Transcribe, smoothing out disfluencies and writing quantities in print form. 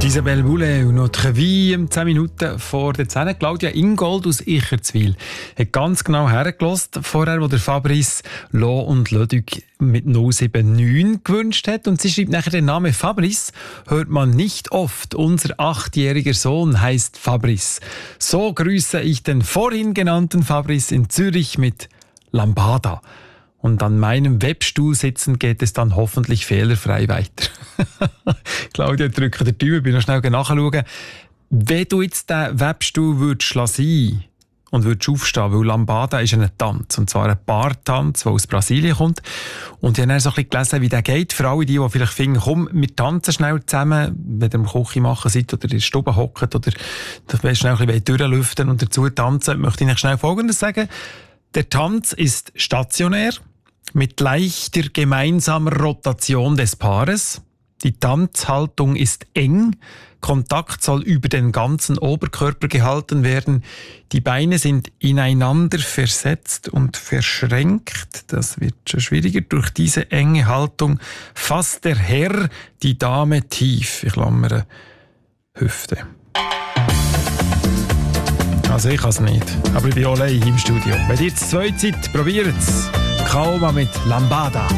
Isabelle Boulay und Notre Vie, 10 Minuten vor der 10. Claudia Ingold aus Icherzwil hat ganz genau hergelassen, vorher, wo der Fabrice Lo und Lödig mit 079 gewünscht hat. Und sie schreibt nachher, den Namen Fabrice hört man nicht oft. Unser 8-jähriger Sohn heißt Fabrice. So grüße ich den vorhin genannten Fabrice in Zürich mit Lambada. Und an meinem Webstuhl sitzen geht es dann hoffentlich fehlerfrei weiter. Claudia, drücke den Daumen, bin noch schnell nachschauen. Wenn du jetzt den Webstuhl würdest lassen und würdest aufstehen, weil Lambada ist ein Tanz, und zwar ein Paartanz, der aus Brasilien kommt. Und ich habe dann so ein bisschen gelesen, wie der geht. Für alle, die vielleicht finden, komm, wir tanzen schnell zusammen, wenn ihr im Küche machen seid oder in der Stube hockt oder schnell ein bisschen durchlüften und dazu tanzen, möchte ich euch schnell Folgendes sagen. Der Tanz ist stationär, mit leichter gemeinsamer Rotation des Paares. Die Tanzhaltung ist eng. Kontakt soll über den ganzen Oberkörper gehalten werden. Die Beine sind ineinander versetzt und verschränkt. Das wird schon schwieriger. Durch diese enge Haltung fasst der Herr die Dame tief. Ich klammere Hüfte. Also ich kann es nicht. Aber ich bin allein im Studio. Wenn ihr zu zweit seid, probiert es. Kauma mit Lambada.